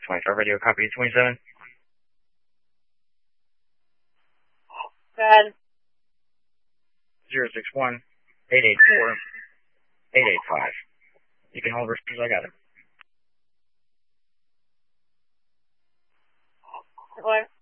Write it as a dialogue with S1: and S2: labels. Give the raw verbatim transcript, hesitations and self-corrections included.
S1: twenty-five radio, copy twenty-seven.
S2: Go ahead.
S1: zero six one, eight eight four, eight eight five. You can hold receivers, I got it.
S2: What?